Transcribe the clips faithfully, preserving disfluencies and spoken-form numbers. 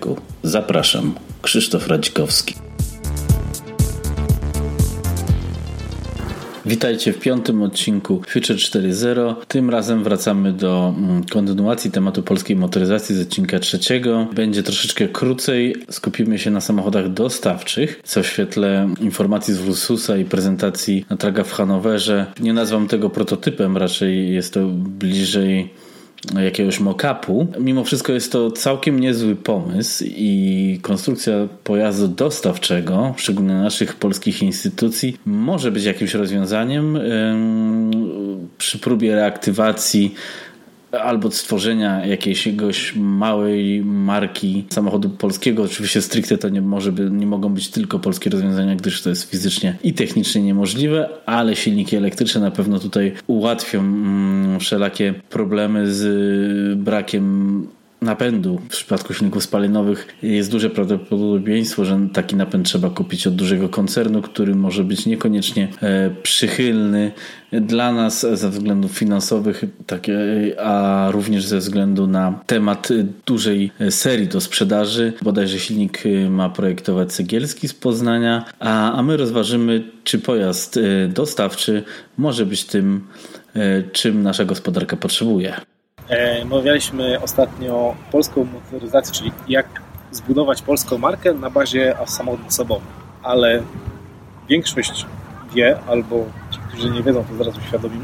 polsku. Zapraszam, Krzysztof Radzikowski. Witajcie w piątym odcinku Future cztery zero. Tym razem wracamy do kontynuacji tematu polskiej motoryzacji z odcinka trzeciego. Będzie troszeczkę krócej. Skupimy się na samochodach dostawczych, co w świetle informacji z Ursusa i prezentacji na targach w Hanowerze. Nie nazwam tego prototypem, raczej jest to bliżej jakiegoś mock-upu. Mimo wszystko jest to całkiem niezły pomysł i konstrukcja pojazdu dostawczego, szczególnie naszych polskich instytucji, może być jakimś rozwiązaniem yy, przy próbie reaktywacji albo stworzenia jakiejś małej marki samochodu polskiego. Oczywiście stricte to nie, może by, nie mogą być tylko polskie rozwiązania, gdyż to jest fizycznie i technicznie niemożliwe, ale silniki elektryczne na pewno tutaj ułatwią mm, wszelakie problemy z brakiem napędu. W przypadku silników spalinowych jest duże prawdopodobieństwo, że taki napęd trzeba kupić od dużego koncernu, który może być niekoniecznie e, przychylny dla nas ze względów finansowych, takie, a również ze względu na temat dużej serii do sprzedaży. Bodajże silnik ma projektować Cegielski z Poznania, a, a my rozważymy, czy pojazd dostawczy może być tym, czym nasza gospodarka potrzebuje. Omawialiśmy ostatnio polską motoryzację, czyli jak zbudować polską markę na bazie samochodów osobowych, ale większość wie, albo ci, którzy nie wiedzą, to zaraz uświadomimy,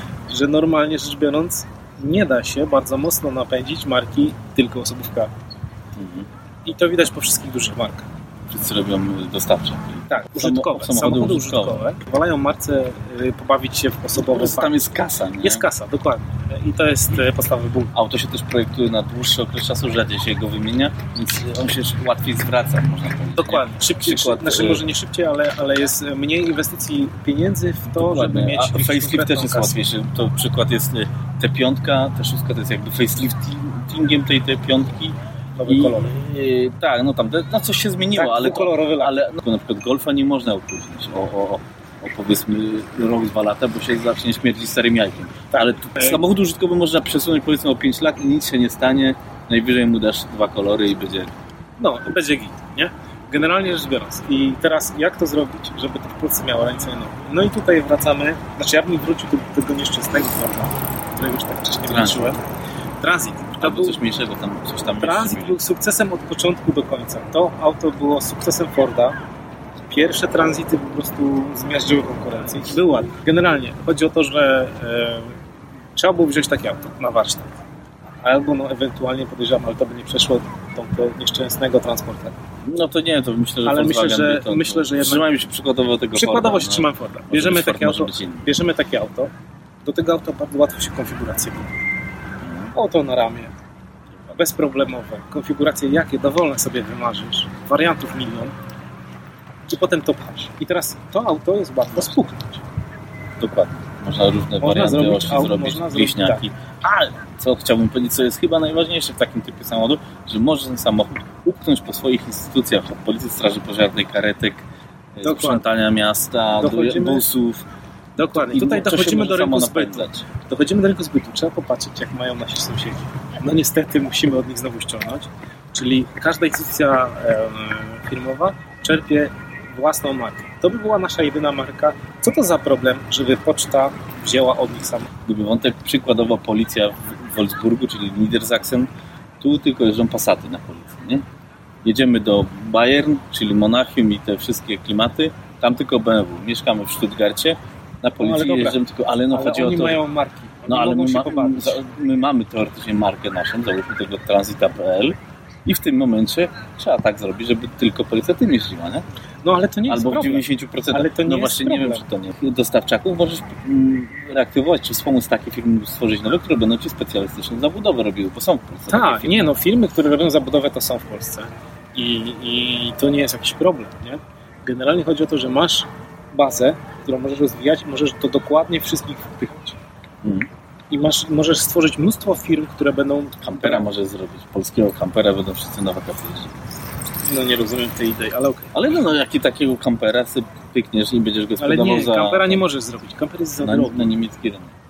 że normalnie rzecz biorąc nie da się bardzo mocno napędzić marki tylko osobówkami. Mhm. I to widać po wszystkich dużych markach. Wszyscy robią dostawcze. Tak, użytkowe. Samochody, samochody użytkowe. użytkowe. Pozwalają marce pobawić się w osobowe. Tam jest kasa, nie? Jest kasa, dokładnie. I to jest podstawowy ból. Auto się też projektuje na dłuższy okres czasu, rzadziej się go wymienia, więc on się łatwiej zwraca, można powiedzieć. Dokładnie. Szybciej, Przykład, znaczy może nie szybciej, ale, ale jest mniej inwestycji pieniędzy w to, dokładnie. żeby mieć... A facelift też jest kasę. łatwiejszy. To przykład jest T pięć, T sześć to jest jakby faceliftingiem tej T pięć. Nowy I, kolor. Yy, tak, no tam no coś się zmieniło, tak, ale, kolorowy ale no, na przykład Golfa nie można opóźnić o, o, o powiedzmy rok, dwa lata, bo się zacznie śmierdzić starym jajkiem. Tak. Ale tu, samochód użytkowy można przesunąć powiedzmy o pięć lat i nic się nie stanie, najwyżej mu dasz dwa kolory i będzie... No, będzie git, nie? Generalnie rzecz biorąc. I teraz jak to zrobić, żeby to w Polsce miało ręce i nogi? No i tutaj wracamy, znaczy ja bym wrócił do tego nieszczęsnego Forda, którego już tak wcześniej wróciłem. Transit. To był coś mniejszego, tam coś tam. Transit był sukcesem od początku do końca. To auto było sukcesem Forda. Pierwsze Transity po prostu zmiażdżyły konkurencję. Był ładny. Generalnie chodzi o to, że e, trzeba było wziąć takie auto na warsztat. Albo no ewentualnie podejrzewam, ale to by nie przeszło do, do nieszczęsnego transportera. No to nie, to myślę, że ale myślę, że to, myślę, że jednak... Trzymajmy się przykładowo tego Przykładowo Forda, się no. trzymam Forda. Bierzemy takie, auto, bierzemy takie auto. Do tego auta bardzo łatwo się konfigurację kupi. Auto na ramię, bezproblemowe, konfiguracje jakie dowolne sobie wymarzysz, wariantów milion i potem to pchasz. I teraz to auto jest łatwo spuknąć. Dokładnie. Można różne można warianty zrobić, osi, auto, zrobić można bliźniaki. Tak. Ale co chciałbym powiedzieć, co jest chyba najważniejsze w takim typie samochodu, że możesz ten samochód upchnąć po swoich instytucjach, od policji, straży pożarnej, karetek, Dokładnie. sprzątania miasta, Dochodzimy... busów. Dokładnie. I tutaj dochodzimy do rynku zbytu. Dochodzimy do rynku zbytu. Trzeba popatrzeć, jak mają nasi sąsiedzi. No niestety musimy od nich znowu ściągnąć. Czyli każda instytucja e, firmowa czerpie własną markę. To by była nasza jedyna marka. Co to za problem, żeby poczta wzięła od nich samą? Gdyby wątek przykładowo policja w Wolfsburgu, czyli Niedersachsen, tu tylko jeżdżą Passaty na policji, nie? Jedziemy do Bayern, czyli Monachium i te wszystkie klimaty. Tam tylko B M W. Mieszkamy w Stuttgarcie. Na policji no, jeżdżą tylko, ale no ale chodzi oni o to... mają marki. Oni no ale my, ma, my, my mamy teoretycznie markę naszą, załóżmy tego transita kropka p l i w tym momencie trzeba tak zrobić, żeby tylko policja tym jeździła, nie? No ale to nie jest Albo problem. w dziewięćdziesiąt procent. Ale to nie no jest właśnie problem. Nie wiem, czy to nie. Dostawczaków możesz mm, reaktywować, czy wspomóc takie firmy, stworzyć nowe, które będą ci specjalistyczną zabudowę robiły, bo są w Polsce. Tak, nie no, firmy, które robią zabudowę, to są w Polsce. I, i to nie jest jakiś problem, nie? Generalnie chodzi o to, że masz bazę, którą możesz rozwijać i możesz to dokładnie wszystkich wpychać. Mm. I masz, możesz stworzyć mnóstwo firm, które będą... Kampera możesz zrobić. Polskiego kampera będą wszyscy na wakacje jeździć. No nie rozumiem tej idei, ale okej. Okay. Ale no, no jaki takiego kampera sobie pykniesz i będziesz go sprzedawał za... Ale nie, kampera nie możesz zrobić. Kamper jest za na, drogi. na niemiecki rynek.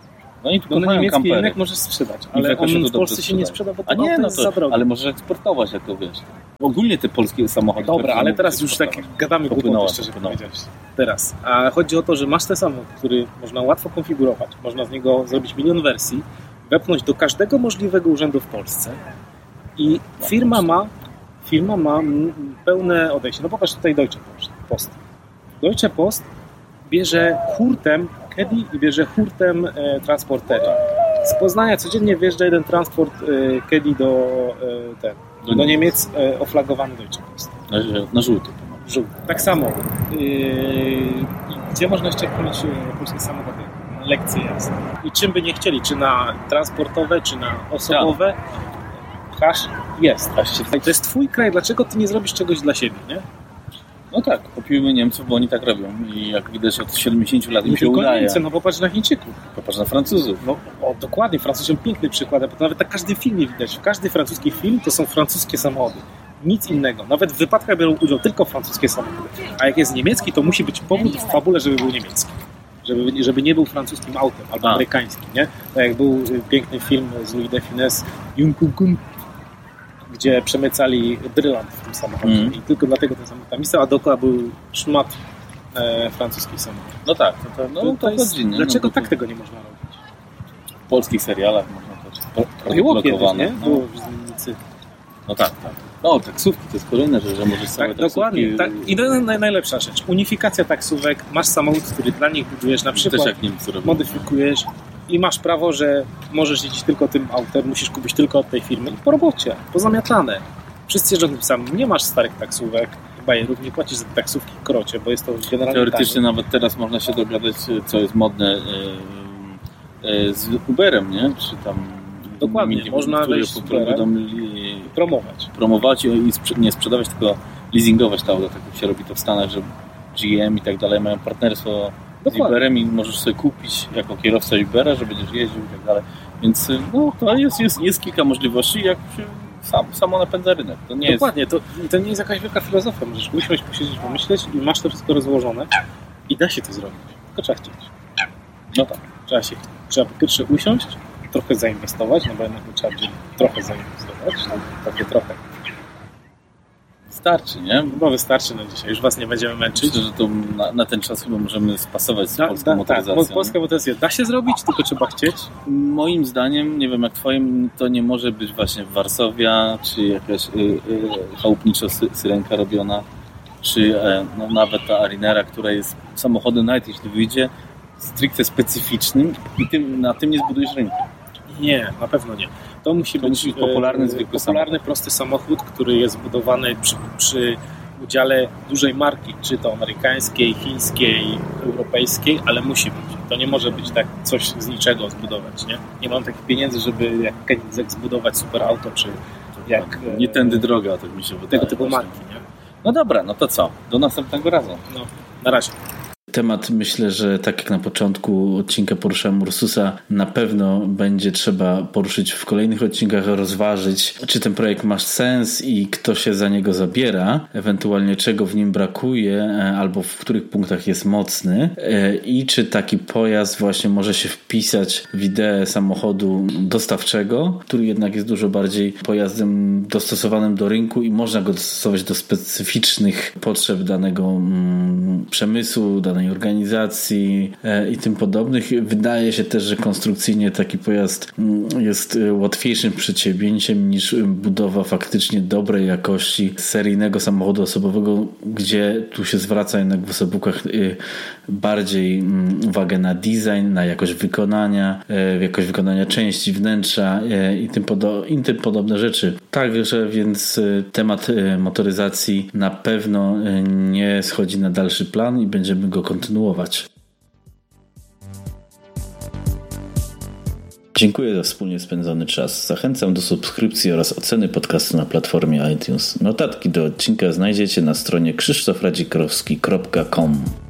Oni no na niemiecki rynek możesz sprzedać, ale on w Polsce się nie sprzeda, bo to, A nie, no to, za drogo. Ale możesz eksportować, jak to wiesz. Ogólnie te polskie samochody... Dobra, ale teraz już tak gadamy głupoty, szczerze powiedziałeś. Teraz. A chodzi o to, że masz ten samochód, który można łatwo konfigurować, można z niego zrobić milion wersji, wepchnąć do każdego możliwego urzędu w Polsce i firma ma firma ma pełne odejście. No popatrz tutaj Deutsche Post. Deutsche Post bierze hurtem Caddy i bierze hurtem e, transportery. Z Poznania codziennie wjeżdża jeden transport e, Caddy do, e, ten, do, do Niemiec e, oflagowany Deutsche Post. Na, na żółty. Żółty. Tak samo. E, gdzie można jeszcze kupić e, polskie samochody? Na lekcje jazdy. I czym by nie chcieli? Czy na transportowe, czy na osobowe? Hasz jest. To jest twój kraj. Dlaczego ty nie zrobisz czegoś dla siebie, nie? No tak, kupimy Niemców, bo oni tak robią i jak widać od siedemdziesięciu lat im się udaje. Niemcy, no popatrz na Chińczyków. Popatrz na Francuzów. No o, dokładnie, Francuzi są pięknym przykładem, bo nawet na każdym filmie widać, w każdy francuski film to są francuskie samochody. Nic innego. Nawet w wypadkach biorą udział tylko francuskie samochody. A jak jest niemiecki, to musi być powód w fabule, żeby był niemiecki. Żeby, żeby nie był francuskim autem albo A. amerykańskim, nie? Tak jak był piękny film z Louis de Funès, Jungkun, gdzie przemycali brylant w tym samochodzie mm. i tylko dlatego ten samochód tam istniał, a dookoła był szmat e, francuski samochód. No tak, to, to, no, to, to jest, jest, dlaczego no, tak tego nie można robić? W polskich serialach można to produkowane. No. Było no tak, tak. No, taksówki to jest kolejne rzecz, że możesz sobie tak, dokładnie. Tak. I to jest najlepsza rzecz. Unifikacja taksówek. Masz samochód, który dla nich budujesz, na przykład Też jak Niemcy robią. Modyfikujesz i masz prawo, że możesz jeździć tylko tym autem, musisz kupić tylko od tej firmy i po robocie, pozamiatane. Wszyscy jeżdżą tym samym. Nie masz starych taksówek, bajerów, nie płacisz za taksówki krocie, bo jest to generalnie teoretycznie tanie. Nawet teraz można się dogadać, co jest modne z Uberem, nie? Czy tam Dokładnie, mini, można wejść z Uberem, promować. Promować i nie sprzedawać, tylko leasingować to auto, tak jak się robi to w Stanach, że G M i tak dalej mają partnerstwo Dokładnie. z Uberem i możesz sobie kupić jako kierowca Ubera, że będziesz jeździł i tak dalej. Więc no, to jest, jest, jest kilka możliwości, jak się sam, samo napędza rynek. To nie Dokładnie, jest... to, to nie jest jakaś wielka filozofia. Możesz usiąść, posiedzieć, pomyśleć i masz to wszystko rozłożone i da się to zrobić. Tylko trzeba chcieć. No tak. Trzeba się trzeba po pierwsze usiąść, trochę zainwestować, no bo jednak trzeba będzie trochę zainwestować, takie trochę. Starczy, nie? Chyba wystarczy na dzisiaj, już was nie będziemy męczyć. Myślę, że to na, na ten czas chyba możemy spasować z da, polską da, motoryzacją. Tak, polska motoryzacja da się zrobić, tylko trzeba chcieć. Moim zdaniem, nie wiem jak twoim, to nie może być właśnie Warszawia, czy jakaś y, y, chałupniczo sy, syrenka robiona, czy y, no, nawet ta Arinera, która jest samochodem, nawet jeśli wyjdzie, stricte specyficznym i tym, na tym nie zbudujesz rynku. Nie, na pewno nie. To musi to być musi popularny, zwykły popularny, samochód. prosty samochód, który jest zbudowany przy, przy udziale dużej marki, czy to amerykańskiej, chińskiej, europejskiej, ale musi być. To nie może być tak coś z niczego zbudować, nie? Nie mam takich pieniędzy, żeby jak Koenigsegg zbudować super auto, czy jak... Nie tędy droga, tak mi się wydaje. Tego typu marki, nie? No dobra, no to co? Do następnego razu. No, na razie. Temat, myślę, że tak jak na początku odcinka poruszałem Ursusa, na pewno będzie trzeba poruszyć w kolejnych odcinkach, rozważyć, czy ten projekt ma sens i kto się za niego zabiera, ewentualnie czego w nim brakuje, albo w których punktach jest mocny i czy taki pojazd właśnie może się wpisać w ideę samochodu dostawczego, który jednak jest dużo bardziej pojazdem dostosowanym do rynku i można go dostosować do specyficznych potrzeb danego mm, przemysłu, danej organizacji e, i tym podobnych. Wydaje się też, że konstrukcyjnie taki pojazd jest łatwiejszym przedsięwzięciem niż budowa faktycznie dobrej jakości seryjnego samochodu osobowego, gdzie tu się zwraca jednak w osobówkach bardziej uwagę na design, na jakość wykonania, e, jakość wykonania części, wnętrza e, i, tym podo- i tym podobne rzeczy. Także więc temat motoryzacji na pewno nie schodzi na dalszy plan i będziemy go kontynuować. Dziękuję za wspólnie spędzony czas. Zachęcam do subskrypcji oraz oceny podcastu na platformie iTunes. Notatki do odcinka znajdziecie na stronie krzysztof radzikrowski kropka com.